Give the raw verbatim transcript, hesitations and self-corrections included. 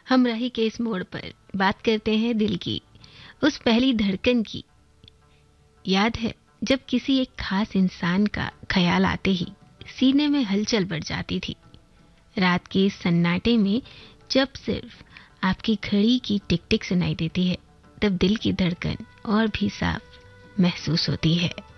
हमराही के इस मोड़ पर बात करते हैं दिल की, उस पहली धड़कन की। याद है जब किसी एक खास इंसान का ख्याल आते ही सीने में हलचल बढ़ जाती थी। रात के सन्नाटे में जब सिर्फ आपकी घड़ी की टिक टिक सुनाई देती है, तब दिल की धड़कन और भी साफ महसूस होती है।